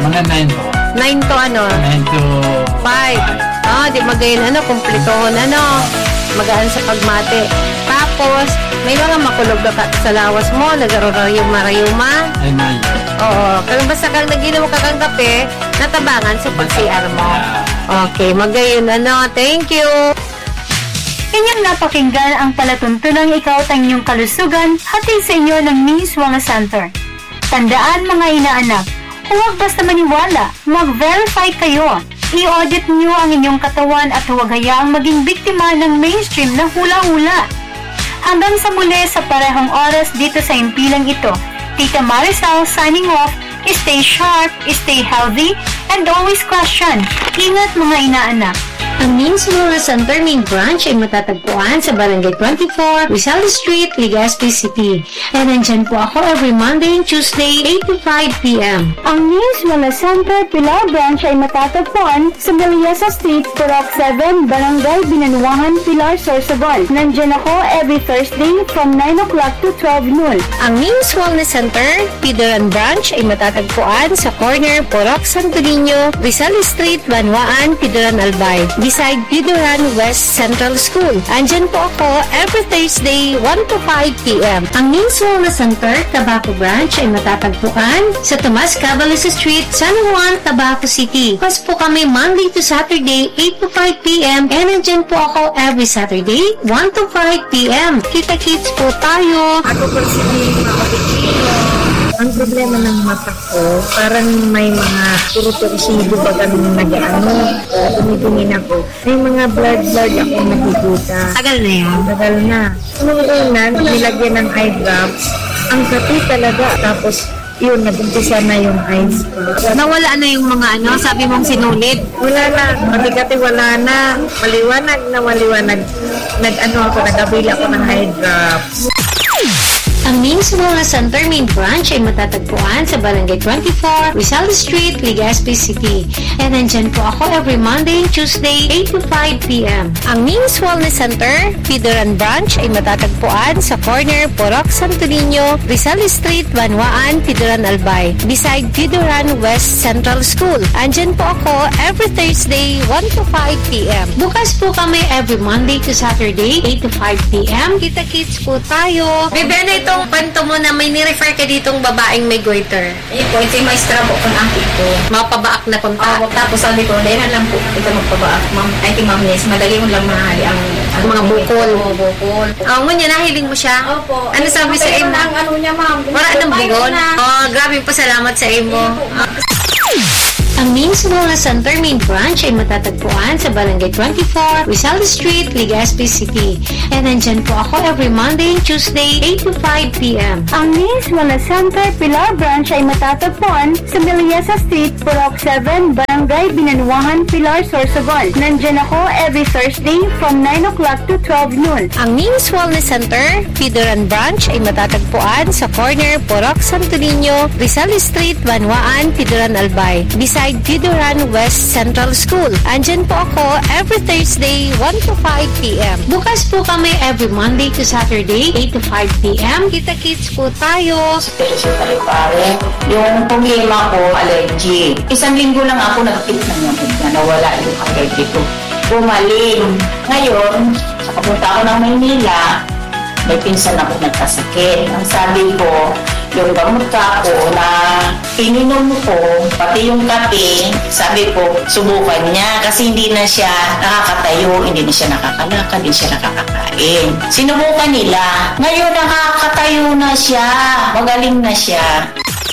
Mga 9 po. 9 to ano? 9 to 5. Di magayon kumpletohon magaan sa pagmate. Tapos, may mga makulog na sa lawas mo, nagaro-rayuma. ay may. Oo. Kung basta kang naginom ka kang kape, natabangan sa pag-CR mo. Okay, magayon thank you. Inyong napakinggan ang palatuntunang ikaw at ang inyong kalusugan hatid sa inyo ng Miss Wellness Center. Tandaan mga inaanak, huwag basta maniwala, mag-verify kayo. I-audit niyo ang inyong katawan at huwag hayaang maging biktima ng mainstream na hula-hula. Hanggang sa muli sa parehong oras dito sa impilang ito, Tita Marisol signing off. Stay sharp, stay healthy, and always question. Ingat mga inaanak. Ang Miss Wellness Center main branch ay matatagpuan sa Barangay 24, Rizal Street, Legazpi City. And nandyan po ako every Monday and Tuesday, 8 to 5 p.m. Ang Miss Wellness Center Pilar Branch ay matatagpuan sa Meliasa Street, Purok 7, Barangay Binanuahan, Pilar, Sorsogon. Nandyan ako every Thursday from 9 o'clock to 12 noon. Ang Miss Wellness Center, Pidoran Branch ay matatagpuan sa corner Purok Santo Niño, Rizal Street, Banwaan, Pidoran Albay. Beside Pidoran West Central School. Andyan po ako every Thursday, 1 to 5 p.m. Ang Miss Wellness Center, Tabaco Branch ay matatagpuan sa Tomas Cavalos Street, San Juan, Tabaco City. Pas po kami Monday to Saturday, 8 to 5 p.m. And andyan po ako every Saturday, 1 to 5 p.m. Kita-kits po tayo. Ako po si Makapichino. Ang problema ng mata ko, parang may mga puro-torsido ba kami tumingin ako. May mga blood ako nakikita. Tagal na yan. Tagal na. Nung una, nilagyan ng eye drops. Ang kapi talaga. Tapos, yun, nag-umpisa na yung eyes ko. Nawala na yung mga sabi mong sinulid. Wala na. Matikati wala na. Maliwanag. Nag-abila ako ng eye drops. Ang Miss Wellness Center main branch ay matatagpuan sa Barangay 24, Rizal Street, Legazpi City. And nandyan po ako every Monday and Tuesday, 8 to 5 p.m. Ang Miss Wellness Center, Pidoran Branch ay matatagpuan sa corner Purok Santo Niño, Rizal Street, Banwaan, Pidoran Albay. Beside Pidoran West Central School. Andyan po ako every Thursday, 1 to 5 p.m. Bukas po kami every Monday to Saturday, 8 to 5 p.m. Kita-kits po tayo. Bebe na itong kwento mo na may nirefer ka ditong babaeng may goiter. Ito, ito yung maestra po kung ang ito. Mapabaak na konta. Tapos sabi ko, dahil na lang po, ito magpabaak. I think ma'am Nes, madali mo lang mahali ang mga bukol. Bukol. Ngunyan, nahiling mo siya? Opo. Ano sabi sa imo? Ano niya ma'am? Wala nang bigon? Grabe pa salamat sa imo. Ang Miss Wellness Center main branch ay matatagpuan sa Barangay 24, Rizal Street, Legazpi City. And nandyan po ako every Monday and Tuesday, 8 to 5 p.m. Ang Miss Wellness Center Pilar Branch ay matatagpuan sa Meliasa Street, Purok 7, Barangay Binanuahan, Pilar, Sorsogon. Nandyan ako every Thursday from 9 o'clock to 12 noon. Ang Miss Wellness Center, Pidoran Branch ay matatagpuan sa corner Purok Santo Niño, Rizal Street, Banwaan, Pidoran Albay. Beside Pidoran West Central School. Andyan po ako every Thursday, 1 to 5 p.m. Bukas po kami every Monday to Saturday, 8 to 5 p.m. Kita-kits po tayo. Pero siya pare-pare, yung problema ko, allergy. Isang linggo lang ako nag-fit ng na nawala yung allergy ko. Bumaling. Ngayon, sa kapunta ako ng Maynila, may pinsan ako nagkasakit. Ang sabi ko, yung gamot ka ako na ininom ko, pati yung kape, sabi ko, subukan niya kasi hindi na siya nakakatayo, hindi na siya nakakalakad, hindi siya nakakakain. Sinubukan nila. Ngayon nakakatayo na siya. Magaling na siya.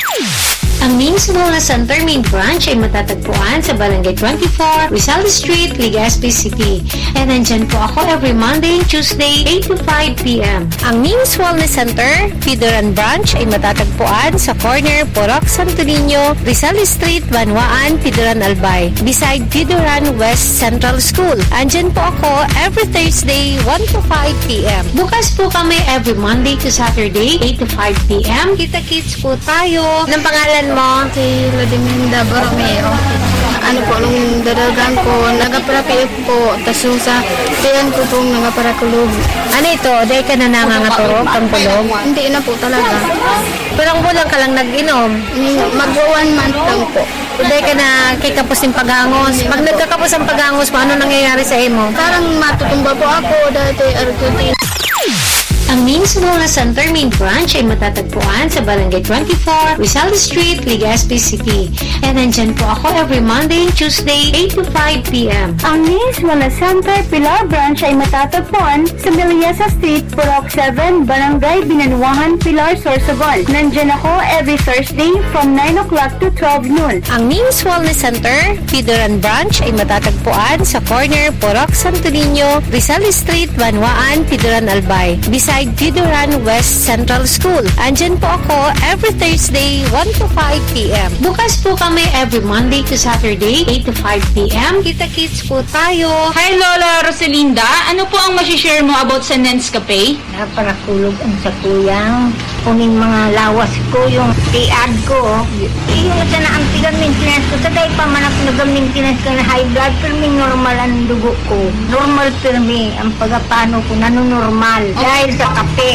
Ang Miss Wellness Center main branch ay matatagpuan sa Barangay 24, Rizal Street, Legazpi City. And nandyan po ako every Monday and Tuesday, 8 to 5 p.m. Ang Miss Wellness Center, Pidoran Branch ay matatagpuan sa corner Purok Santo Niño, Rizal Street, Banwaan, Pidoran Albay. Beside Pidoran West Central School. Andyan po ako every Thursday, 1 to 5 p.m. Bukas po kami every Monday to Saturday, 8 to 5 p.m. Kita-kits po tayo. Anong pangalan mo? Si Lodiminda Borromeo. Ano po, nung dadagan ko, nagaparapiit po, tapos sa tiyan ko pong nagaparakulog. Ano ito? Dahil ka na nangangaturok ang kulog? Hindi na po talaga. Pero ang bulang ka lang nag-inom? Mag-1 month lang po. Hindi ka na kikapos ng paghangos. Pag nagkakapos ang paghangos mo, ano nangyayari sa imo? Parang matutumba po ako dati Argentine. Ang Means Wellness Center Main Branch ay matatagpuan sa Barangay 24, Rizal Street, Legazpi City. And nandyan po ako every Monday and Tuesday, 8 to 5 p.m. Ang Means Wellness Center Pilar Branch ay matatagpuan sa Meliesa Street, Purok 7, Barangay Binanuahan, Pilar, Sorsogon. Nandyan ako every Thursday from 9 o'clock to 12 noon. Ang Means Wellness Center, Pidoran Branch ay matatagpuan sa corner Purok Santo Niño, Rizal Street, Banwaan, Pidoran Albay. Beside Pidoran West Central School. Andyan po ako every Thursday, 1 to 5 p.m. Bukas po kami every Monday to Saturday, 8 to 5 p.m. Kita-kits po tayo. Hi Lola Rosalinda, ano po ang masishare mo about sa Nescafe? Naparakulog ang sa kuyang. Kuning mga lawas ko, yung tiad ko. Yung sa naampigan maintenance ko. Sa day pa manak nag-maintenance ka na high blood, pero may normal ang dugo ko. Normal pero may ang pagapano ko, nanonormal. Dahil sa kape.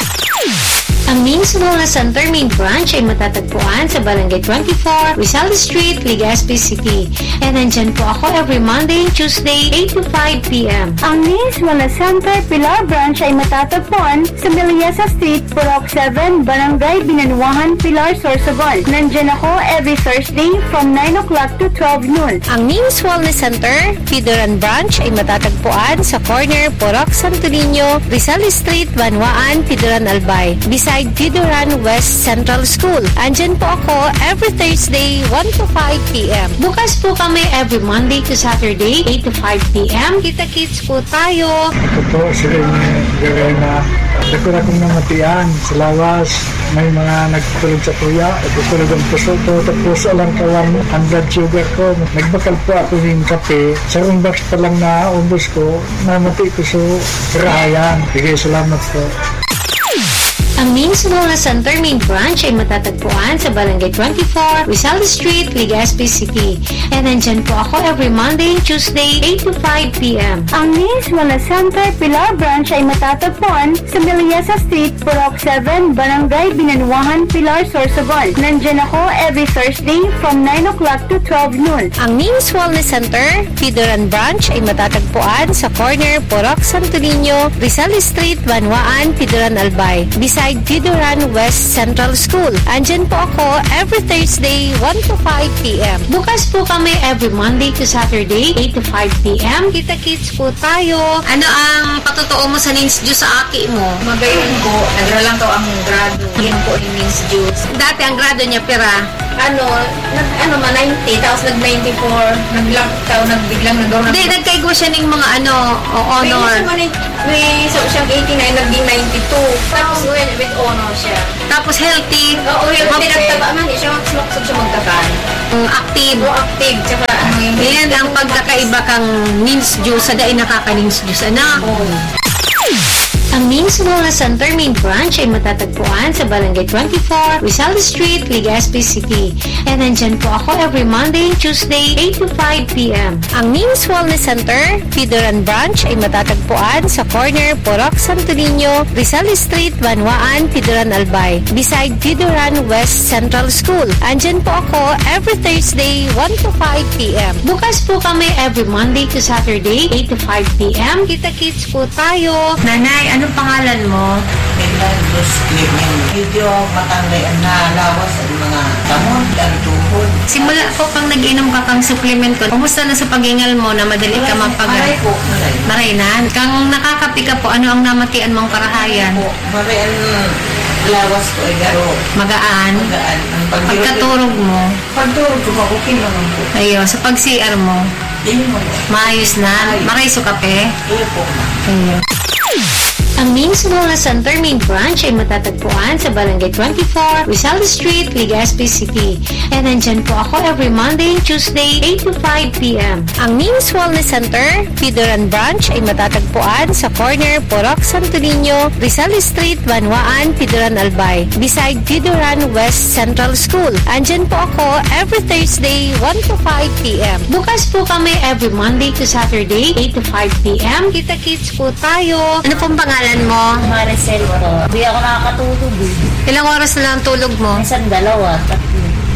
Ang Means Wellness Center Main Branch ay matatagpuan sa Barangay 24, Rizal Street, Legazpi City. And nandyan po ako every Monday and Tuesday, 8 to 5 p.m. Ang Means Wellness Center Pilar Branch ay matatagpuan sa Meliesa Street, Purok 7, Barangay Binanuahan, Pilar, Sorsogon. Nandyan ako every Thursday from 9 o'clock to 12 noon. Ang Means Wellness Center, Pidoran Branch ay matatagpuan sa corner Purok Santo Niño, Rizal Street, Banwaan, Pidoran Albay. Beside Pidoran West Central School. Andyan po ako every Thursday, 1 to 5 p.m. Bukas po kami every Monday to Saturday, 8 to 5 p.m. Kita-kits po tayo. Totoo sila yung gawin na dako akong namatian sa lawas. May mga nagtulog sa tuya, nagtulog ang puso ko, tapos alang kawan ang blood sugar ko. Nagbakal po ako ng kape. Sa box pa lang na umbos ko, namati ko sa karahayan. Bigay salamat po. Ang Means Wellness Center Main Branch ay matatagpuan sa Barangay 24, Rizal Street, Legazpi City. And nandyan po ako every Monday and Tuesday, 8 to 5 p.m. Ang Means Wellness Center Pilar Branch ay matatagpuan sa Meliesa Street, Purok 7, Barangay Binanuahan, Pilar, Sorsogon. Nandyan ako every Thursday from 9 o'clock to 12 noon. Ang Means Wellness Center, Pidoran Branch ay matatagpuan sa corner Purok Santo Niño, Rizal Street, Banwaan, Pidoran Albay. Beside Pidoran West Central School. Andyan po ako every Thursday, 1 to 5 p.m. Bukas po kami every Monday to Saturday, 8 to 5 p.m. Kita-kits po tayo. Ano ang patotoo mo sa Nins Juice sa aki mo? Magayon ko, nagra lang to ang grado. Yan po yung means juice. Dati ang grado niya, pera. Nag 90, tapos nag-94, nag-lockdown, nagbiglang nag-down. Hindi, nagkaigo siya ng mga honor. May siyang 89, naging 92. Tapos with honor siya. Tapos healthy. Oo, healthy. Nagtaba man, siya magsamaksog siya magtaban. Active. Oo, active. Tsaka yung... Yan ang pagkakaiba kang Nins Juice sa dahil nakaka-Nins Juice. Ano? Ang Means Wellness Center Main Branch ay matatagpuan sa Barangay 24, Rizal Street, Legazpi City. And nandyan po ako every Monday and Tuesday, 8 to 5 p.m. Ang Means Wellness Center, Pidoran Branch ay matatagpuan sa corner Purok Santo Niño, Rizal Street, Banwaan, Pidoran Albay. Beside Pidoran West Central School. Andyan po ako every Thursday, 1 to 5 p.m. Bukas po kami every Monday to Saturday, 8 to 5 p.m. Kita-kits po tayo. Nanay, anong pangalan mo? Medallos Clement. Medyo matangay ang nalawas ang mga tamon, ang tuhod. Simula po pang nag-inom ka kang supplement ko, kumusta na sa pag-ingal mo na madali ka Maray po, maray. Maray na. Kang nakakapi ka po, ano ang namatian mong karahayan? Maray ang lawas ko ay garo. Magaan. Magaan. Ang Pagkaturog mo. Pagturog ko, okay naman po. Ayun, sa pag-CR mo, Hindi mo. maayos na. Maray so kape. Iyo po. Ayun. Ang Means Wellness Center Main Branch ay matatagpuan sa Barangay 24, Rizal Street, Legazpi City. And nandyan po ako every Monday and Tuesday, 8 to 5 p.m. Ang Means Wellness Center, Pidoran Branch ay matatagpuan sa corner Purok Santo Niño, Rizal Street, Banwaan, Pidoran Albay. Beside Pidoran West Central School. Andyan po ako every Thursday, 1 to 5 p.m. Bukas po kami every Monday to Saturday, 8 to 5 p.m. Kita-kits po tayo. Ano pong pangalan mo? Maricel po. Hindi ako nakakatulog eh. Ilang oras na lang ang tulog mo? Minsan 2, 3.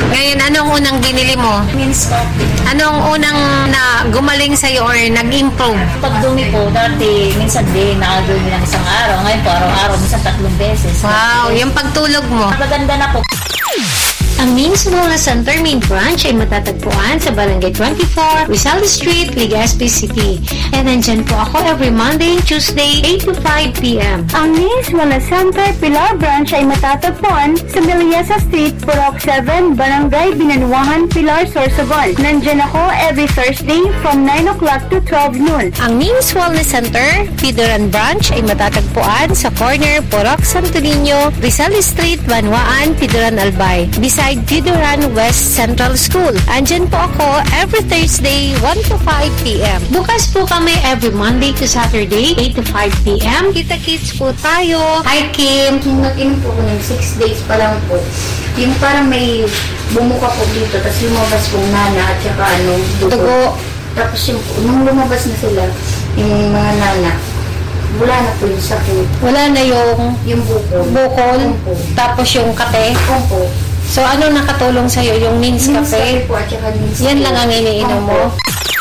Ngayon, anong unang binili mo? Means coffee. Anong unang na gumaling sa'yo or nag-improve? Pag dumi po, dati, minsan din, nakadumi ng isang araw. Ngayon po, araw-araw, minsan 3 beses. Wow, yung pagtulog mo. Maganda na po. Ang Means Wellness Center main branch ay matatagpuan sa Barangay 24, Rizal Street, Legazpi City. And nandyan po ako every Monday and Tuesday, 8 to 5 p.m. Ang Means Wellness Center Pilar Branch ay matatagpuan sa Meliesa Street, Purok 7, Barangay Binanuahan, Pilar, Sorsogon. Nandyan ako every Thursday from 9 o'clock to 12 noon. Ang Means Wellness Center, Pidoran Branch ay matatagpuan sa corner Purok Santo Niño, Rizal Street, Banwaan, Pidoran Albay. Beside Pidoran West Central School. Andyan po ako every Thursday, 1 to 5 p.m. Bukas po kami every Monday to Saturday, 8 to 5 p.m. Kita-kits po tayo. Hi, Kim! Nag-inom po ko ng 6 days pa lang po. Yung parang may bumuka po dito, tapos lumabas pong nana at saka dugo. Tapos yung, nung lumabas na sila, yung mga nana, wala na po yung sakit. Wala na yung bukol, tapos yung kate. Opo. So, ano nakatulong sa'yo? Yung Means Cafe? Po, at saka Means Yan lang ang iniinom mo?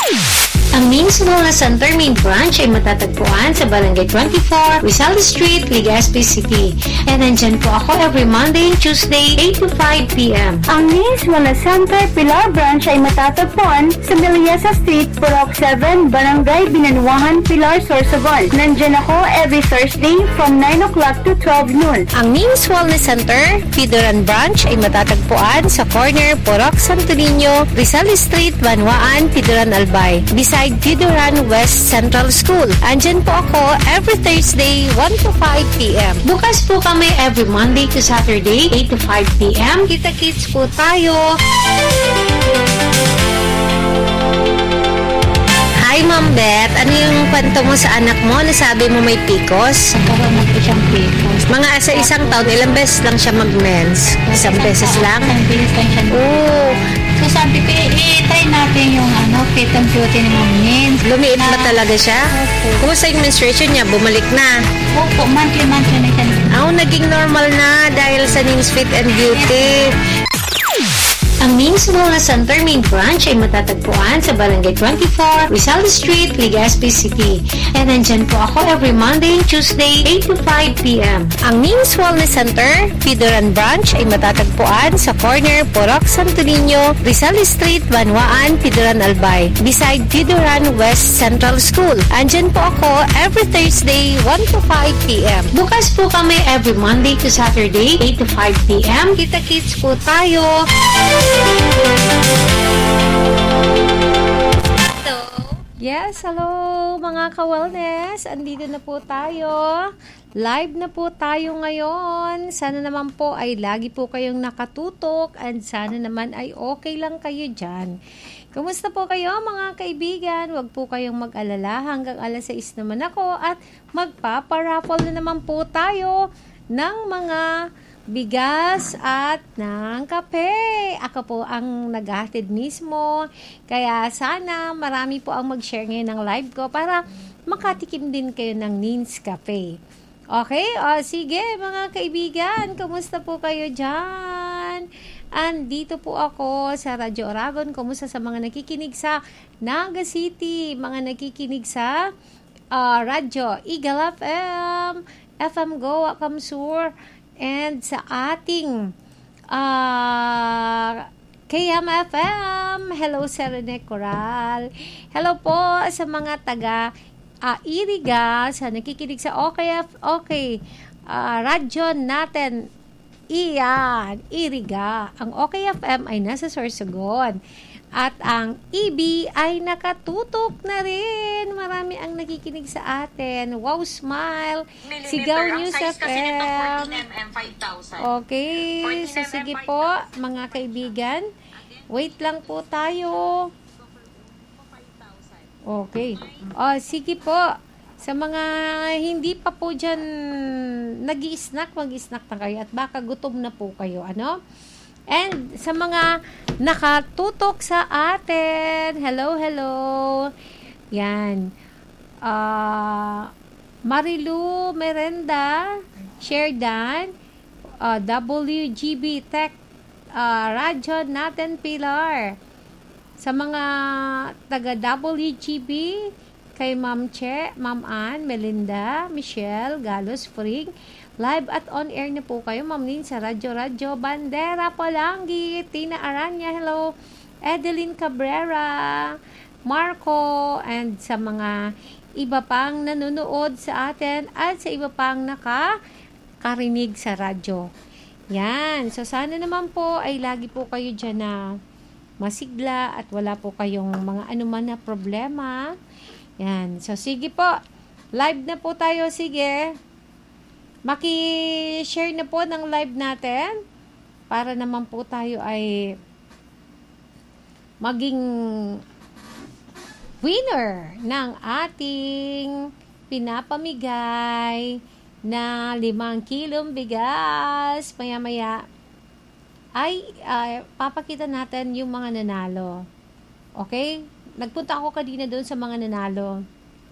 Ang Means Wellness Center main branch ay matatagpuan sa Barangay 24, Rizal Street, Legazpi City. And nandyan po ako every Monday and Tuesday, 8 to 5 p.m. Ang Means Wellness Center Pilar Branch ay matatagpuan sa Meliesa Street, Purok 7, Barangay Binanuahan, Pilar, Sorsogon. Nandyan ako every Thursday from 9 o'clock to 12 noon. Ang Means Wellness Center, Pidoran Branch ay matatagpuan sa corner Purok Santo Niño, Rizal Street, Banwaan, Pidoran Albay. Beside Pidoran West Central School. Andyan po ako every Thursday, 1 to 5 p.m. Bukas po kami every Monday to Saturday, 8 to 5 p.m. Kita-kits po tayo. Hi, Ma'am Beth. Ano yung kwento mo sa anak mo? Nasabi mo may PCOS? Nagkaroon na po siyang PCOS. Mga sa isang taon, ilang beses lang siya mag-mens? Isang beses lang? Isang beses lang siya. Oo. So sabi ko, try natin yung fit and beauty ni Ma'am Nins. Lumiit ba talaga siya? Kumusta yung menstruation niya? Bumalik na? Opo, monthly na siya. Naging normal na dahil sa Nins Fit and Beauty. Ang Means Wellness Center main branch ay matatagpuan sa Barangay 24, Rizal Street, Legazpi City. And nandyan po ako every Monday and Tuesday, 8 to 5 p.m. Ang Means Wellness Center, Pidoran Branch ay matatagpuan sa corner Purok Santo Niño, Rizal Street, Banwaan, Pidoran Albay. Beside Pidoran West Central School. Andyan po ako every Thursday, 1 to 5 p.m. Bukas po kami every Monday to Saturday, 8 to 5 p.m. Kita-kits po tayo. Yes, hello mga ka-wellness. Andito na po tayo. Live na po tayo ngayon. Sana naman po ay lagi po kayong nakatutok and sana naman ay okay lang kayo dyan. Kumusta po kayo mga kaibigan? Huwag po kayong mag-alala. Hanggang alas 6 naman ako at magpaparaffle na naman po tayo ng mga bigas at ng kape. Ako po ang naghahatid mismo. Kaya sana marami po ang mag-share ngayon ng live ko para makatikim din kayo ng Nins Cafe. Okay? Sige mga kaibigan. Kumusta po kayo dyan? Andito po ako sa Radyo Oragon. Kumusta sa mga nakikinig sa Naga City? Mga nakikinig sa Radyo Eagle FM, FM Goa Kamsur, and sa ating KM FM. Hello, Serene Coral. Hello po sa mga taga Iriga, sa nakikinig sa radyo natin. Iyan, Iriga. Ang FM ay nasa Sorsogon. At ang EB ay nakatutok na rin. Marami ang nakikinig sa atin. Wow, smile. Sigaw News FM. Okay. So, sige po, mga kaibigan. Wait lang po tayo. Okay. Sige po. Sa mga hindi pa po dyan nag-i-snack, mag-i-snack na kayo. At baka gutom na po kayo. Ano? And sa mga nakatutok sa atin, hello. Yan. Marilu Merenda, Sherdan, WGB Tech radyo natin, Pilar. Sa mga taga WGB, kay Ma'am Che, Ma'am Ann, Melinda, Michelle, Galos, Frig, live at on air na po kayo, Ma'am Lynn, sa Radyo Bandera, Palanggi, Tina Aranya, hello, Edeline Cabrera, Marco, and sa mga iba pang nanonood sa atin at sa iba pang nakakarinig sa radyo. Yan. So, sana naman po ay lagi po kayo dyan na masigla at wala po kayong mga anuman na problema. Yan. So, sige po. Live na po tayo. Sige. Maki-share na po ng live natin para naman po tayo ay maging winner ng ating pinapamigay na 5 kilong bigas. Maya-maya ay papakita natin yung mga nanalo. Okay? Nagpunta ako kanina doon sa mga nanalo.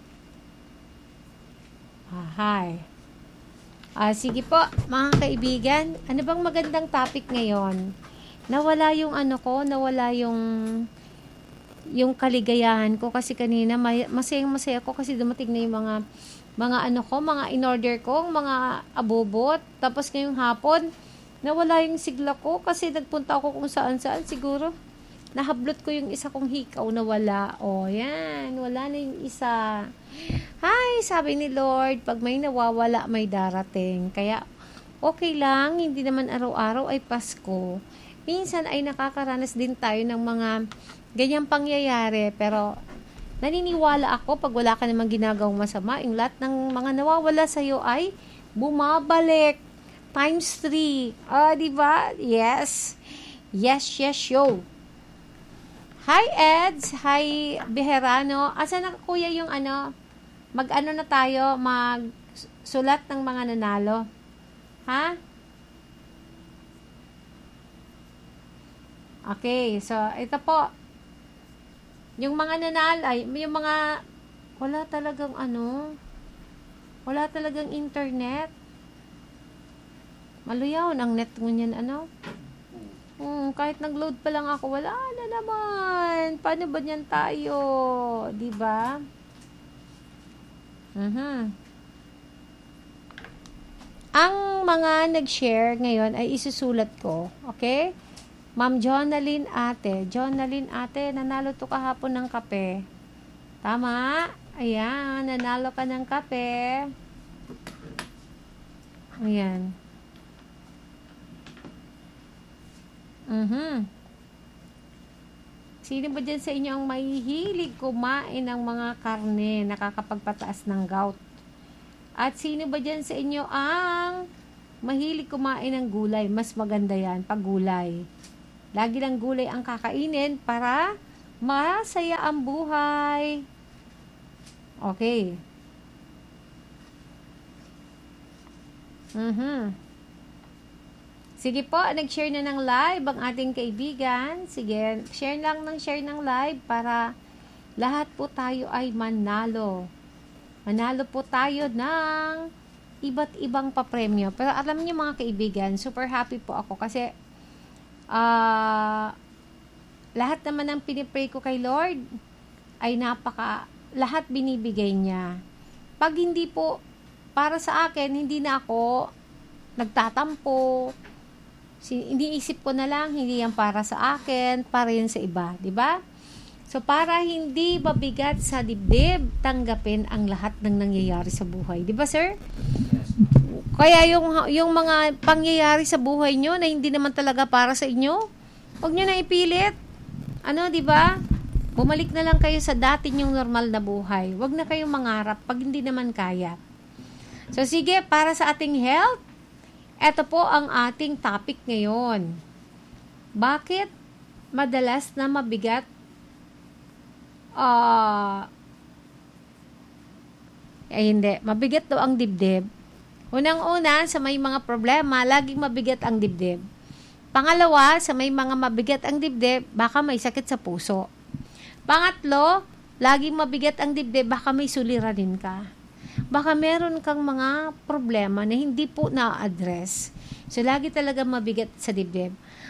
Hi. Sige po, mga kaibigan. Ano bang magandang topic ngayon? Nawala yung nawala yung kaligayahan ko kasi kanina masayang-masaya ko kasi dumating na yung mga in-order ko, mga abobot. Tapos ngayong hapon, nawala yung sigla ko kasi nagpunta ako kung saan-saan. Siguro, nahablot ko yung isa kong hikaw na wala. Yan. Wala na yung isa. Hi, sabi ni Lord, pag may nawawala, may darating. Kaya, okay lang. Hindi naman araw-araw ay Pasko. Minsan ay nakakaranas din tayo ng mga ganyang pangyayari, pero naniniwala ako pag wala ka namang ginagawang masama, yung lahat ng mga nawawala sa'yo ay bumabalik times 3. Diba? Yes. Yes, yo. Hi, Eds. Hi, Beherano. Asa na kuya yung mag-ano na tayo, mag-sulat ng mga nanalo? Ha? Okay, so ito po. Yung mga nanalo, yung mga wala talagang internet. Maluyaw ang net ngunyan kahit nag-load pa lang ako, wala na naman. Paano ba niyan tayo? Diba? Ang mga nag-share ngayon ay isusulat ko. Okay? Ma'am Jonaline Ate, nanalo to kahapon ng kape. Tama? Ayan, nanalo ka ng kape. Ayan. Sino ba dyan sa inyo ang mahihilig kumain ng mga karne, nakakapagpataas ng gout? At sino ba dyan sa inyo ang mahilig kumain ng gulay? Mas maganda yan, pag gulay. Lagi lang gulay ang kakainin para masaya ang buhay. Okay. Sige po, nag-share na ng live ang ating kaibigan. Sige, share ng live para lahat po tayo ay manalo. Manalo po tayo ng iba't ibang papremyo. Pero alam niyo mga kaibigan, super happy po ako kasi lahat naman ng pinipray ko kay Lord ay lahat binibigay niya. Pag hindi po para sa akin, hindi na ako nagtatampo. Iniisip ko na lang, hindi yan para sa akin, para yan sa iba, di ba? So, para hindi mabigat sa dibdib, tanggapin ang lahat ng nangyayari sa buhay. Di ba, sir? Kaya yung mga pangyayari sa buhay nyo na hindi naman talaga para sa inyo, huwag nyo na ipilit. Di ba? Bumalik na lang kayo sa dati nyong normal na buhay. Huwag na kayong mangarap pag hindi naman kaya. So, sige, para sa ating health, eto po ang ating topic ngayon. Bakit madalas na mabigat mabigat daw ang dibdib? Unang-una, sa may mga problema, laging mabigat ang dibdib. Pangalawa, sa may mga mabigat ang dibdib, baka may sakit sa puso. Pangatlo, laging mabigat ang dibdib, baka may suliranin ka. Baka meron kang mga problema na hindi po na-address. So, lagi talaga mabigat sa dibdib.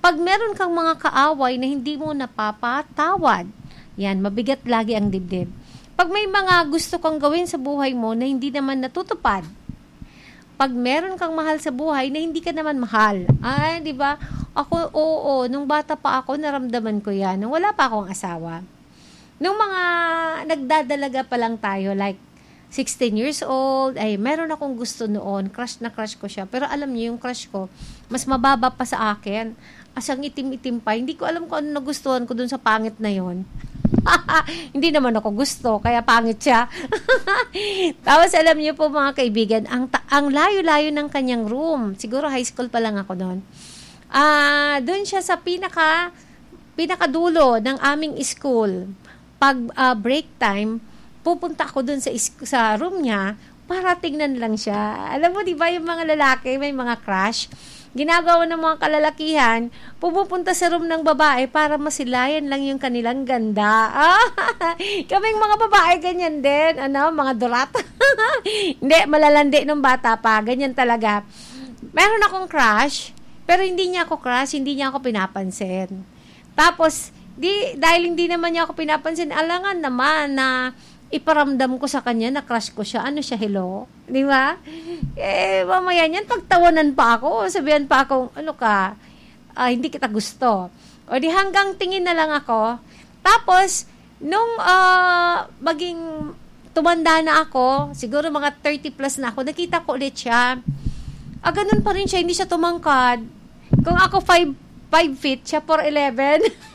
Pag meron kang mga kaaway na hindi mo napapatawad, yan, mabigat lagi ang dibdib. Pag may mga gusto kang gawin sa buhay mo na hindi naman natutupad, pag meron kang mahal sa buhay na hindi ka naman mahal, ay, di ba? Ako, oo, nung bata pa ako, naramdaman ko yan. Nung wala pa akong asawa. Nung mga nagdadalaga pa lang tayo, like 16 years old, ay meron akong gusto noon, crush na crush ko siya. Pero alam niyo, yung crush ko, mas mababa pa sa akin. Asang itim-itim pa. Hindi ko alam kung ano nagustuhan ko dun sa pangit na yon. Hindi naman ako gusto, kaya pangit siya. Tapos alam niyo po mga kaibigan, ang layo-layo ng kanyang room. Siguro high school pa lang ako noon. Doon siya sa pinakadulo ng aming school. Pag break time, pupunta ako doon sa room niya para tingnan lang siya. Alam mo, di ba yung mga lalaki, may mga crush? Ginagawa ng mga kalalakihan, pumupunta sa room ng babae para masilayan lang yung kanilang ganda. Kaming mga babae, ganyan din. Mga durat. Hindi, malalandi nung bata pa. Ganyan talaga. Meron akong crush, pero hindi niya ako crush, hindi niya ako pinapansin. Tapos, dahil hindi naman niya ako pinapansin, alangan naman na iparamdam ko sa kanya na crush ko siya. Ano siya, hello? Di ba? Mamaya niyan, pagtawanan pa ako, sabihan pa ako, ano ka, hindi kita gusto. O di hanggang tingin na lang ako. Tapos, nung maging tumanda na ako, siguro mga 30 plus na ako, nakita ko ulit siya. Ganun pa rin siya, hindi siya tumangkad. Kung ako 5 feet, siya 4'11".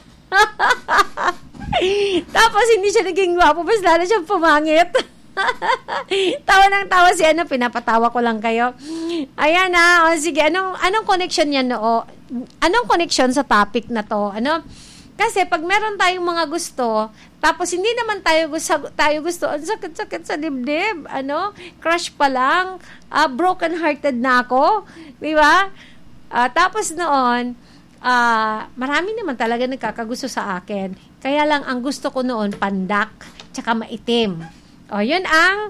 Tapos hindi siya naging gwapo, mas lalo siyang pumangit. Tawa ng tawa si pinapatawa ko lang kayo. Ayan sige, anong connection yan anong connection sa topic na to? Kasi pag meron tayong mga gusto, tapos hindi naman tayo gusto, ang sakit-sakit sa dibdib, crush pa lang, broken hearted na ako, di ba? Tapos noon, marami naman talaga nagkakagusto sa akin. Kaya lang ang gusto ko noon pandak tsaka maitim. Yun ang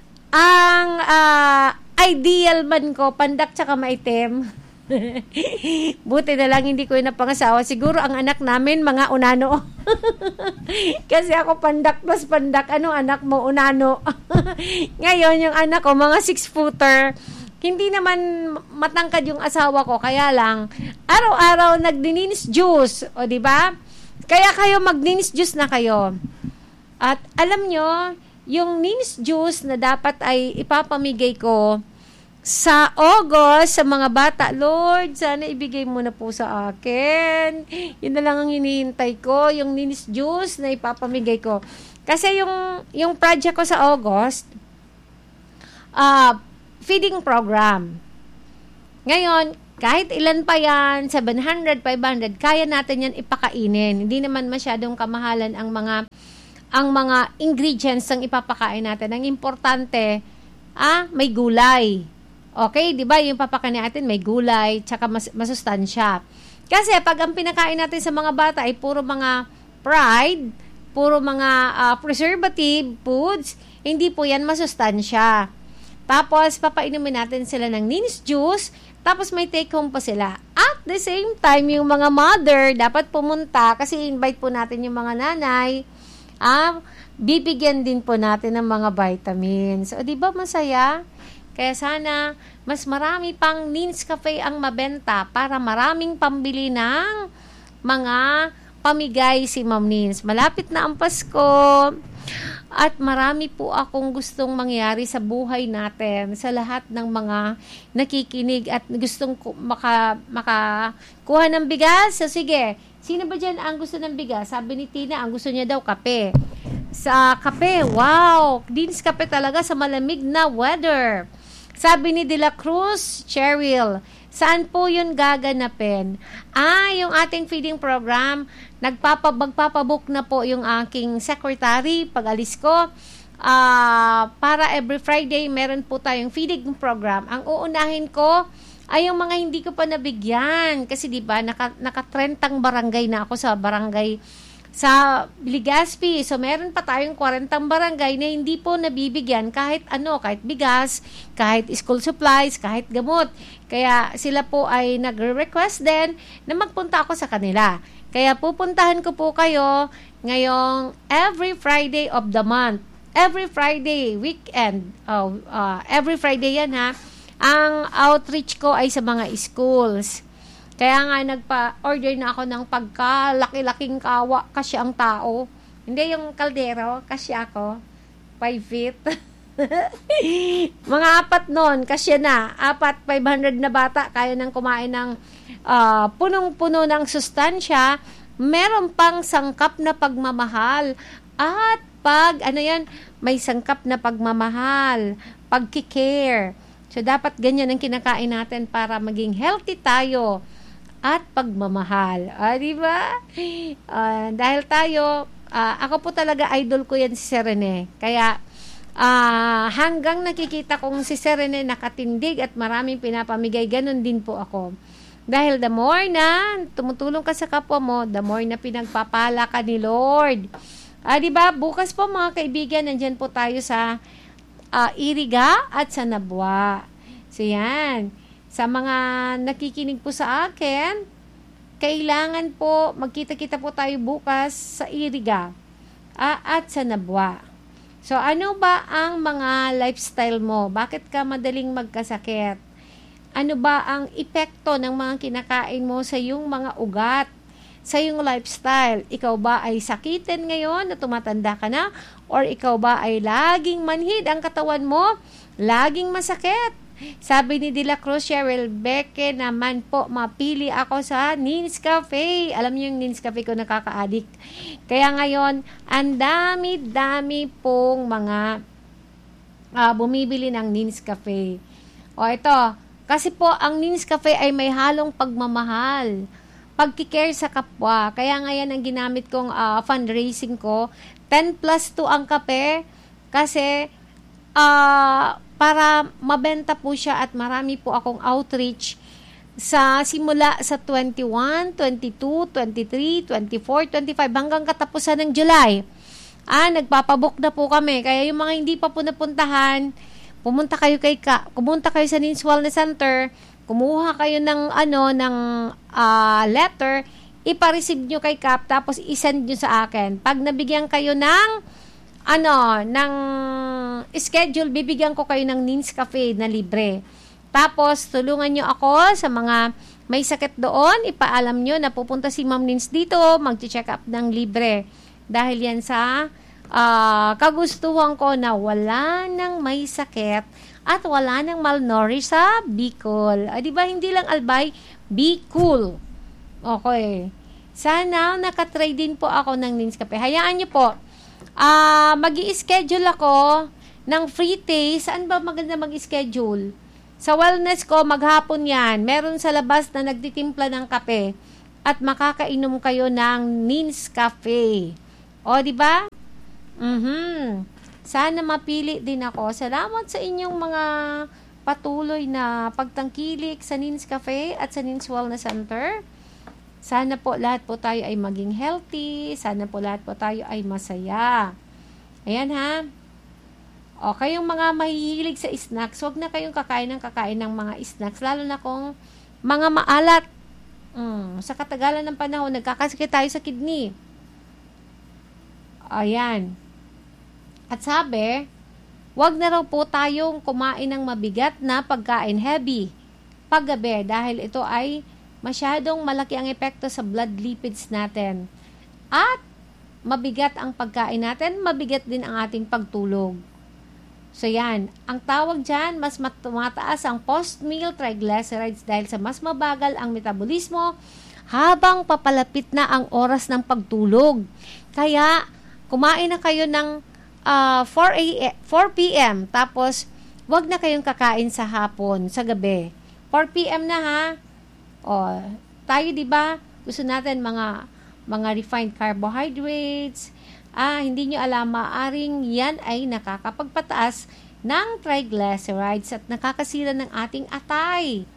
ideal man ko, pandak tsaka maitim. Buti na lang hindi ko napangasawa. Siguro ang anak namin mga unano. Kasi ako pandak plus pandak. Anong anak mo? Unano. Ngayon yung anak ko mga 6-footer. Hindi naman matangkad yung asawa ko, kaya lang araw-araw nagdininis juice, o di ba? Kaya kayo magninis juice na kayo. At alam nyo, yung ninis juice na dapat ay ipapamigay ko sa August sa mga bata, Lord, sana ibigay mo na po sa akin. Yun na lang ang hinihintay ko, yung ninis juice na ipapamigay ko. Kasi yung project ko sa August, feeding program. Ngayon, kahit ilan pa yan, 700, 500, kaya natin yan ipakainin. Hindi naman masyadong kamahalan ang mga ingredients ng ipapakain natin. Ang importante, may gulay. Okay, di ba? Yung papakain natin may gulay, tsaka masustansya. Kasi pag ang pinakain natin sa mga bata ay puro mga fried, puro mga preservative foods, hindi po yan masustansya. Tapos, papainumin natin sila ng ninis juice, tapos may take home pa sila. At the same time, yung mga mother, dapat pumunta, kasi invite po natin yung mga nanay, bibigyan din po natin ng mga vitamins. O, di ba masaya? Kaya sana, mas marami pang Nescafe ang mabenta para maraming pambili ng mga pamigay si Ma'am Nins. Malapit na ang Pasko. At marami po akong gustong mangyari sa buhay natin, sa lahat ng mga nakikinig at gustong makakuha ng bigas. So, sige, sino ba dyan ang gusto ng bigas? Sabi ni Tina, ang gusto niya daw kape. Sa kape, wow, Nescafe talaga sa malamig na weather. Sabi ni De La Cruz, Cheryl, saan po yun gaganapin? Yung ating feeding program, magpapabook na po yung aking secretary pag alis ko. Para every Friday, meron po tayong feeding program. Ang uunahin ko ay yung mga hindi ko pa nabigyan. Kasi diba, naka 30 barangay na ako sa barangay sa Legazpi. So, meron pa tayong 40 barangay na hindi po nabibigyan kahit kahit bigas, kahit school supplies, kahit gamot. Kaya sila po ay nagre-request din na magpunta ako sa kanila. Kaya pupuntahan ko po kayo ngayong every Friday of the month. Every Friday, weekend. Every Friday yan ha. Ang outreach ko ay sa mga schools. Kaya nga nagpa-order na ako ng pagka-laki-laking kawa kasi ang tao. Hindi yung kaldero, kasi ako. 5 feet. Mga 4 nun, kasi na. 500 na bata, kaya nang kumain ng punong-puno ng sustansya. Meron pang sangkap na pagmamahal. At may sangkap na pagmamahal. Pagkikare. So, dapat ganyan ang kinakain natin para maging healthy tayo. At pagmamahal. Di ba? Dahil tayo, ako po talaga idol ko yan si Sir Rene. Kaya, hanggang nakikita kong si Sir Rene nakatindig at maraming pinapamigay, ganun din po ako. Dahil the more na tumutulong ka sa kapwa mo, the more na pinagpapala ka ni Lord. Di ba? Bukas po mga kaibigan, nandyan po tayo sa Iriga at sa Nabwa. So, yan. Sa mga nakikinig po sa akin, kailangan po magkita-kita po tayo bukas sa Iriga at sa Nabwa. So, ano ba ang mga lifestyle mo? Bakit ka madaling magkasakit? Ano ba ang epekto ng mga kinakain mo sa iyong mga ugat, sa iyong lifestyle? Ikaw ba ay sakitin ngayon na tumatanda ka na? Or ikaw ba ay laging manhid ang katawan mo? Laging masakit? Sabi ni De La Cruz, Cheryl Beke naman po, mapili ako sa Nins Cafe. Alam niyo yung Nins Cafe ko, nakaka-addict. Kaya ngayon, ang dami-dami pong mga bumibili ng Nins Cafe. Ito, kasi po, ang Nins Cafe ay may halong pagmamahal. Pagkikare sa kapwa. Kaya ngayon, ang ginamit kong fundraising ko, 10+2 ang kape. Kasi, para mabenta po siya at marami po akong outreach simula sa 21, 22, 23, 24, 25 hanggang katapusan ng July. Nagpapabook na po kami. Kaya yung mga hindi pa po napuntahan, pumunta kayo sa Nins Wellness Center, kumuha kayo ng letter, ipa-receive nyo kay Cap, tapos isend nyo sa akin. Pag nabigyan kayo ng schedule, bibigyan ko kayo ng Nins Cafe na libre. Tapos, tulungan nyo ako sa mga may sakit doon, ipaalam nyo na pupunta si Ma'am Nins dito, mag-check up ng libre. Dahil yan sa kagustuhan ko na wala nang may sakit at wala nang malnourished sa Bicol. Diba, hindi lang Albay, Bicol. Okay. Sana nakatry din po ako ng Nins Cafe. Hayaan nyo po. Mag-i-schedule ako ng free taste. Saan ba maganda mag-schedule? Sa wellness ko, maghapon yan. Meron sa labas na nagtitimpla ng kape at makakainom kayo ng Nins Cafe. Diba? Sana mapili din ako. Salamat sa inyong mga patuloy na pagtangkilik sa Nins Cafe at sa Nins Wellness Center. Sana po lahat po tayo ay maging healthy. Sana po lahat po tayo ay masaya. Ayan ha. Kayong mga mahihilig sa snacks, huwag na kayong kakain ng mga snacks. Lalo na kung mga maalat. Sa katagalan ng panahon, nagkakasakit tayo sa kidney. Ayan. At sabi, huwag na raw po tayong kumain ng mabigat na pagkain, heavy, paggabi, dahil ito ay masyadong malaki ang epekto sa blood lipids natin. At mabigat ang pagkain natin, mabigat din ang ating pagtulog. So yan, ang tawag dyan, mas tumataas ang post-meal triglycerides dahil sa mas mabagal ang metabolismo habang papalapit na ang oras ng pagtulog. Kaya, kumain na kayo ng 4 p.m. Tapos, wag na kayong kakain sa hapon, sa gabi. 4 p.m. na ha. Tayo 'di ba? Gusto natin mga refined carbohydrates. Hindi nyo alam, maaring yan ay nakakapagpataas ng triglycerides at nakakasira ng ating atay.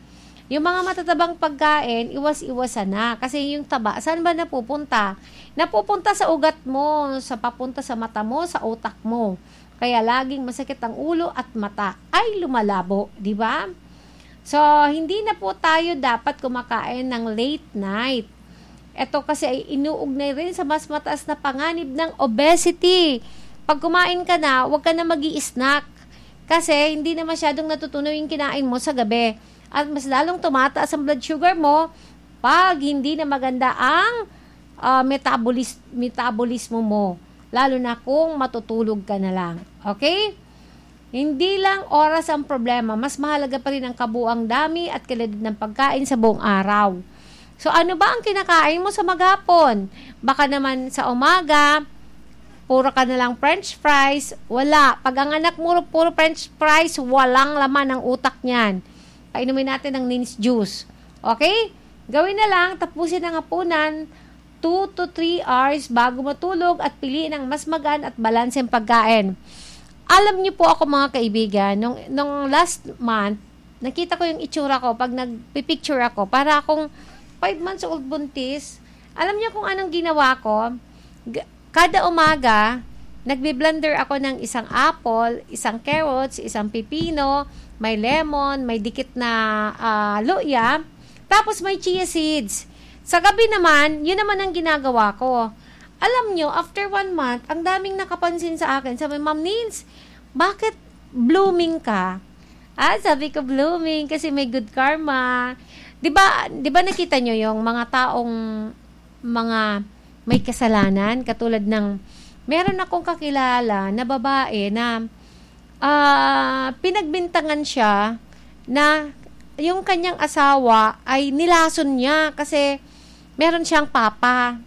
Yung mga matatabang pagkain, iwas-iwasan na. Kasi yung taba, saan ba napupunta? Napupunta sa ugat mo, papunta sa mata mo, sa utak mo. Kaya laging masakit ang ulo at mata ay lumalabo, di ba? So, hindi na po tayo dapat kumakain ng late night. Ito kasi ay inuugnay rin sa mas mataas na panganib ng obesity. Pag kumain ka na, huwag ka na mag-i-snack. Kasi hindi na masyadong natutunaw yung kinain mo sa gabi. At mas lalong tumataas ang blood sugar mo pag hindi na maganda ang metabolismo mo. Lalo na kung matutulog ka na lang. Okay? Hindi lang oras ang problema. Mas mahalaga pa rin ang kabuang dami at kalidad ng pagkain sa buong araw. So, ano ba ang kinakain mo sa maghapon? Baka naman sa umaga, puro ka na lang french fries. Wala. Pag ang anak mo puro french fries, walang laman ang utak niyan. Painumin natin ng Nins juice. Okay? Gawin na lang, tapusin ang hapunan 2 to 3 hours bago matulog at piliin ang mas magaan at balanseng pagkain. Alam niyo po ako mga kaibigan, nung last month, nakita ko yung itsura ko pag nagpipicture ako, para akong 5 months old buntis. Alam niyo kung anong ginawa ko? Kada umaga, nagbi-blender ako ng isang apple, isang carrots, isang pipino, may lemon, may dikit na luya, tapos may chia seeds. Sa gabi naman, yun naman ang ginagawa ko. Alam nyo, after 1 month, ang daming nakapansin sa akin. Sabi, Ma'am Nins, bakit blooming ka? Sabi ko blooming kasi may good karma. Di ba nakita nyo yung mga taong may kasalanan? Katulad ng, meron akong kakilala na babae na pinagbintangan siya na yung kanyang asawa ay nilason niya kasi meron siyang papa.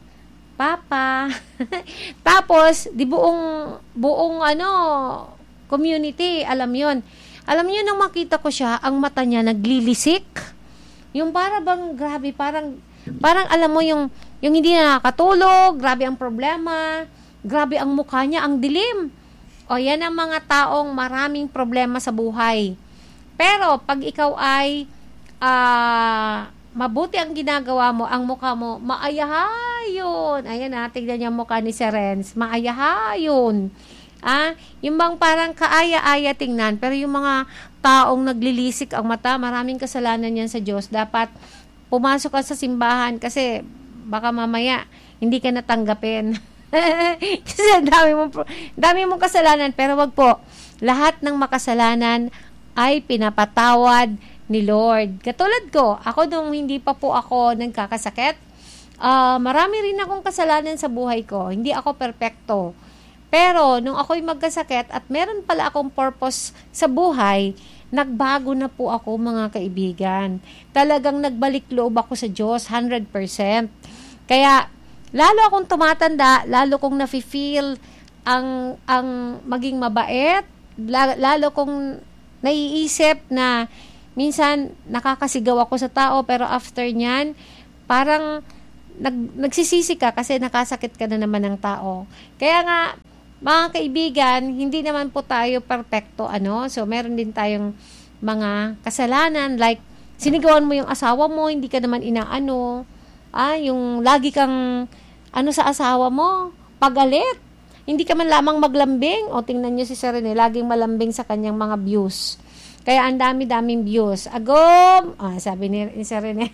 Tapos, di buong community, alam yon. Alam niyo nang makita ko siya, ang mata niya naglilisik. Yung bang grabe, parang alam mo yung hindi na nakakatulog, grabe ang problema, grabe ang mukha niya, ang dilim. O yan ang mga taong maraming problema sa buhay. Pero pag ikaw ay mabuti ang ginagawa mo, ang mukha mo, maayahayon. Ayan tignan niyo ang mukha ni Serens. Maayahayon. Yung bang parang kaaya-aya tingnan, pero yung mga taong naglilisik ang mata, maraming kasalanan yan sa Diyos. Dapat pumasok ka sa simbahan kasi baka mamaya hindi ka natanggapin. Kasi dami mong kasalanan, pero wag po. Lahat ng makasalanan ay pinapatawad ni Lord. Katulad ko, ako nung hindi pa po ako nagkakasakit, marami rin akong kasalanan sa buhay ko. Hindi ako perpekto. Pero nung ako'y magkasakit at meron pala akong purpose sa buhay, nagbago na po ako mga kaibigan. Talagang nagbalik loob ako sa Diyos 100%. Kaya lalo akong tumatanda, lalo kong nafe-feel ang maging mabait, lalo kong naiisip na minsan nakakasigaw ako sa tao, pero after nyan, parang nagsisisi ka kasi nakasakit ka na naman ng tao. Kaya nga, mga kaibigan, hindi naman po tayo perfecto, so meron din tayong mga kasalanan, like sinigawan mo yung asawa mo, hindi ka naman inaano, yung lagi kang sa asawa mo, pagalit. Hindi ka man lamang maglambing. O tingnan nyo si Serene, laging malambing sa kanyang mga views. Kaya ang dami-daming views. Agom! Sabi ni Serene.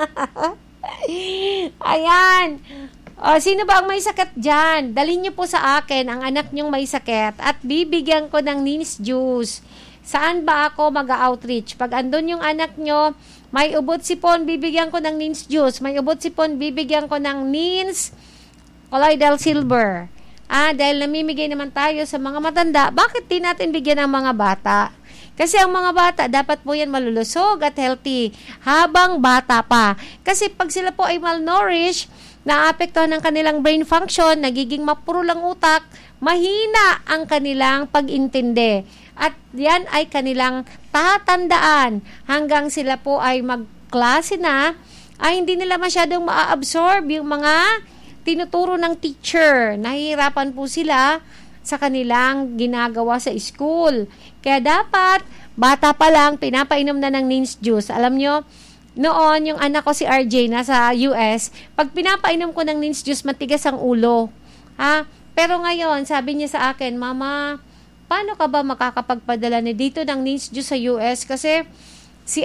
Ayan. Sino ba ang may sakit dyan? Dalhin nyo po sa akin ang anak nyong may sakit at bibigyan ko ng Nins juice. Saan ba ako mag-outreach? Pag andun yung anak nyo, may ubot sipon, bibigyan ko ng Nins juice. May ubot sipon, bibigyan ko ng Nins Colloidal Silver. Dahil namimigay naman tayo sa mga matanda, bakit di natin bigyan ng mga bata? Kasi ang mga bata, dapat po yan malulusog at healthy habang bata pa. Kasi pag sila po ay malnourished, naapektuhan ng kanilang brain function, nagiging mapuro lang utak, mahina ang kanilang pag-intindi. At yan ay kanilang tatandaan hanggang sila po ay magklase na, ay hindi nila masyadong ma-absorb yung mga tinuturo ng teacher. Nahihirapan po sila sa kanilang ginagawa sa school. Kaya dapat, bata pa lang, pinapainom na ng Nins juice. Alam nyo, noon, yung anak ko si RJ nasa US, pag pinapainom ko ng Nins juice, matigas ang ulo. Ha? Pero ngayon, sabi niya sa akin, Mama, paano ka ba makakapagpadala na dito ng Nins juice sa US? Kasi si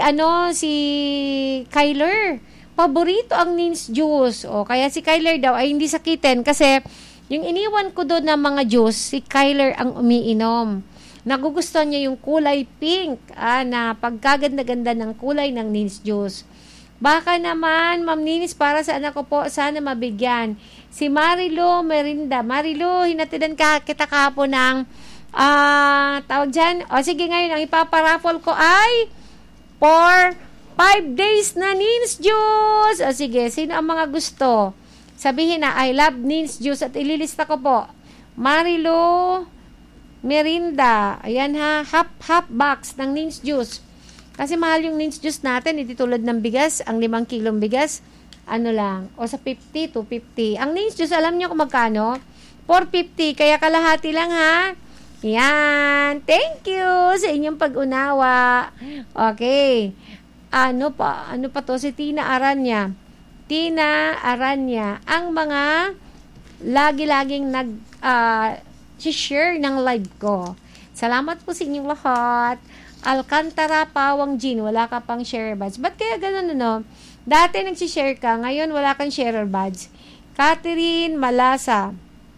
Kyler, paborito ang Nins juice. O, kaya si Kyler daw ay hindi sakitin kasi yung iniwan ko doon ng mga juice, si Kyler ang umiinom. Nagugustuhan niya yung kulay pink, na pagkaganda-ganda ng kulay ng Nins juice. Baka naman, Ma'am Ninis, para sa anak ko po, sana mabigyan. Si Marilo Merinda. Marilo, hinatidan kita kahapon ng tawag dyan. O sige, ngayon, ang ipaparapol ko ay for 5 days na Nins juice. O sige, sino ang mga gusto? Sabihin na, I love Nins juice at ililista ko po. Marilo Merinda. Ayan ha, half box ng Nins juice. Kasi mahal yung Nins juice natin, hindi tulad ng bigas, ang 5 kilong bigas, ano lang, o sa 50 to 50. Ang Nins juice, alam niyo kung magkano? 450, kaya kalahati lang ha. Yan, thank you sa inyong pag-unawa. Okay. Ano pa to? Si Tina Aranya, ang mga lagi-laging share ng live ko. Salamat po sa inyong lahat. Alcantara Pawang Jean, wala ka pang share badge. Ba't kaya ganun, ano? Dati nagsishare ka, ngayon wala kang share badge. Catherine Malasa.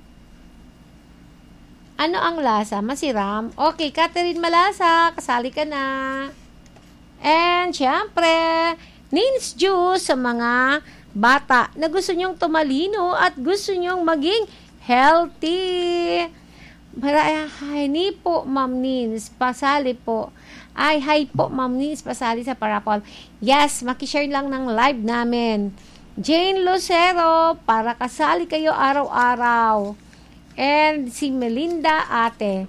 Ano ang lasa? Masiram? Okay, Catherine Malasa, kasali ka na. And, syempre, Nins juice sa mga bata na gusto nyong tumalino at gusto nyong maging healthy. Hi po, Ma'am Nins. Pasali po. Hi po, Ma'am Nins. Pasali sa parapol. Yes, makishare lang ng live namin. Jane Lucero, para kasali kayo araw-araw. And si Melinda Ate.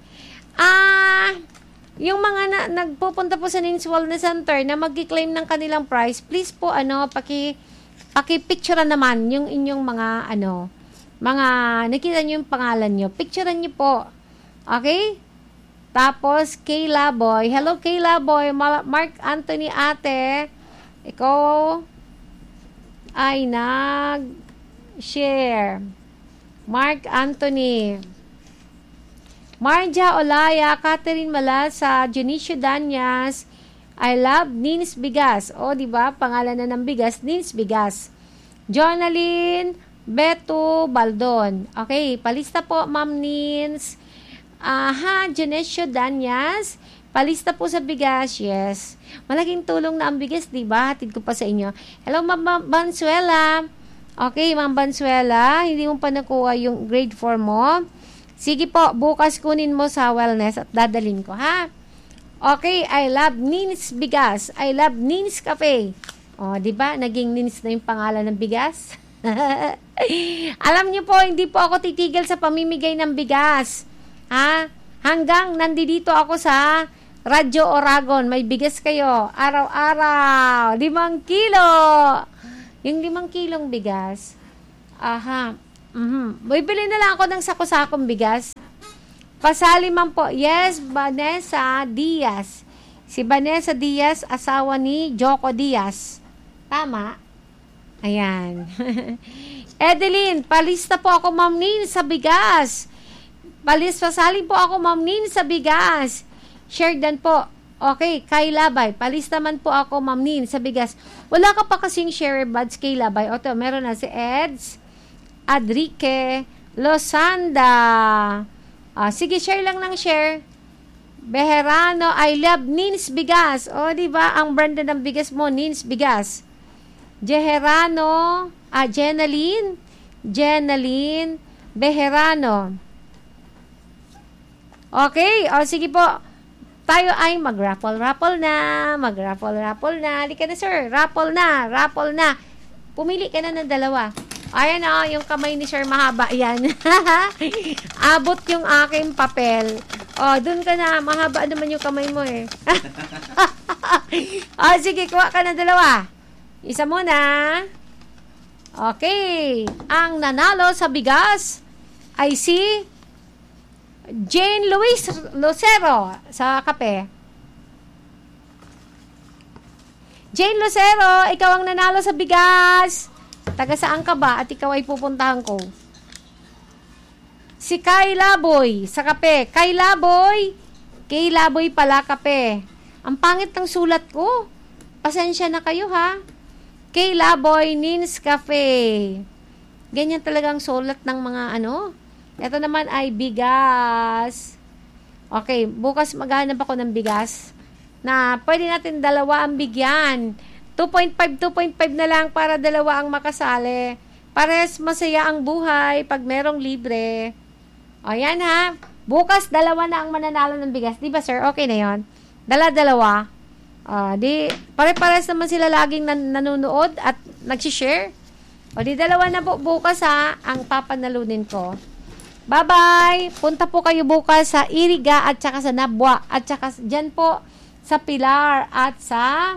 Yung mga nagpupunta po sa Nins Wellness Center na mag-claim ng kanilang price, please po, paki-picturean naman yung inyong mga, nakita nyo yung pangalan nyo. Picturean nyo po. Okay? Tapos, Kayla Boy. Hello, Kayla Boy. Mark Anthony Ate. Ikaw ay nag-share. Mark Anthony. Marja Olaya. Catherine Malasa. Junicio Danyas. I love Nins Bigas. O, diba? Pangalan na ng bigas. Nins Bigas. Jonaline Beto Baldon. Okay, palista po, Ma'am Nins. Junicio Danyas. Palista po sa bigas, yes. Malaking tulong na ang bigas, diba? Hatid ko pa sa inyo. Hello, Ma'am Bansuela. Okay, Ma'am Bansuela, hindi mo pa nakuha yung grade 4 mo. Sige po, bukas kunin mo sa wellness at dadalhin ko, ha? Okay, I love Nins Bigas. I love Nins Cafe. O, diba? Naging Nins na yung pangalan ng bigas. Alam niyo po, hindi po ako titigil sa pamimigay ng bigas. Ha? Hanggang nandito ako sa Radyo Oragon. May bigas kayo. Araw-araw. 5 kilo. Yung 5 kilong bigas. Bibili na lang ako ng sako-sakong bigas. Pasali man po. Yes, Vanessa Diaz. Si Vanessa Diaz, asawa ni Joko Diaz. Tama? Ayan. Edeline, palista po ako, Ma'am Nin, sa bigas. Pasali po ako, Ma'am Nin, sa bigas. Sheridan po. Okay, kay Labay. Palista man po ako, Ma'am Nin, sa bigas. Wala ka pa kasing share buds kay Labay. Oto, meron na si Eds, Adrique, Losanda. Sige, share lang ng share. Beherano, I love Nins Bigas. O, diba? Ang brand ng bigas mo, Nins Bigas. Jeherano, Jenaline, Beherano. Okay, sige po. Tayo ay mag-raffle na. Halika na, sir. Raffle na. Pumili ka na ng 2. Ayan yung kamay ni sir mahaba. Yan. Abot yung aking papel. Dun ka na. Mahaba naman yung kamay mo eh. Sige, kuha ka ng 2. Isa muna. Okay. Ang nanalo sa bigas ay si Jane Luis Lucero sa kape. Jane Lucero, ikaw ang nanalo sa bigas. Taga saan ka ba? At ikaw ay pupuntahan ko. Si Kayla Boy sa kape. Kayla Boy pala kape. Ang pangit ng sulat ko. Pasensya na kayo ha. Kayla Boy Nins Cafe. Ganyan talagang sulat ng mga ano. Ito naman ay bigas. Okay, bukas maghanap ako ng bigas na pwede natin dalawa ang bigyan. 2.5 na lang para dalawa ang makasali. Pares masaya ang buhay pag merong libre. O yan ha. Bukas dalawa na ang mananalo ng bigas. Di ba sir? Okay na yon. Dala-dalawa. Di pare-pares naman sila laging nanonood at nagsishare. O di dalawa na bukas ha ang papanalunin ko. Bye-bye! Punta po kayo bukas sa Iriga at saka sa Nabwa at saka dyan po sa Pilar at sa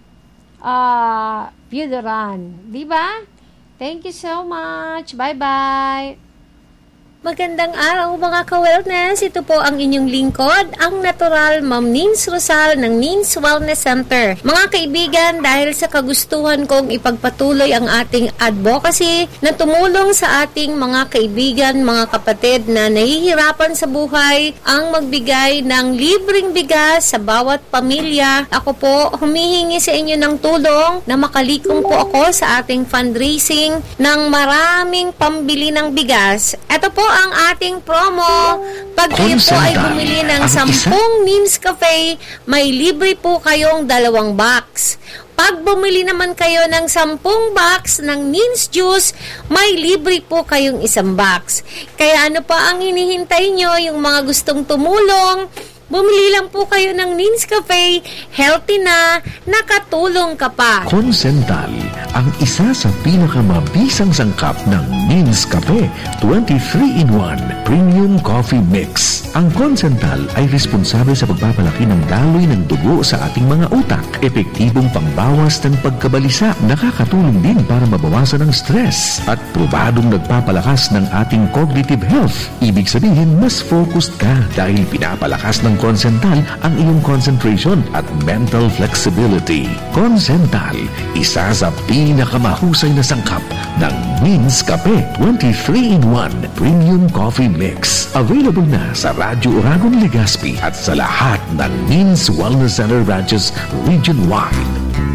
Piudaran. Diba? Thank you so much. Bye-bye! Magandang araw mga ka-wellness. Ito po ang inyong lingkod, ang natural Ma'am Nins Rosal ng Nins Wellness Center. Mga kaibigan, dahil sa kagustuhan kong ipagpatuloy ang ating advocacy na tumulong sa ating mga kaibigan, mga kapatid na nahihirapan sa buhay, ang magbigay ng libreng bigas sa bawat pamilya. Ako po humihingi sa inyo ng tulong na makalikom po ako sa ating fundraising ng maraming pambili ng bigas. Ito po ang ating promo. Pag kayo po ay bumili ng 10 Nins Cafe, may libre po kayong 2 box. Pag bumili naman kayo ng 10 box ng Nins Juice, may libre po kayong 1 box. Kaya ano pa ang hinihintay nyo, yung mga gustong tumulong, bumili lang po kayo ng Nins Cafe, healthy na, nakatulong ka pa. Concental, ang isa sa pinakamabisang sangkap ng Nins Cafe 23-in-1 Premium Coffee Mix. Ang Concental ay responsable sa pagpapalaki ng daloy ng dugo sa ating mga utak. Epektibong pambawas ng pagkabalisa, nakakatulong din para mabawasan ang stress at probadong nagpapalakas ng ating cognitive health. Ibig sabihin, mas focused ka dahil pinapalakas ng Concental ang iyong concentration at mental flexibility. Concental, isa sa pinakamahusay na sangkap ng Nins Cafe 23-in-1 Premium Coffee Mix. Available na sa Radyo Uragon, Legazpi at sa lahat ng Nins Wellness Center branches region-wide.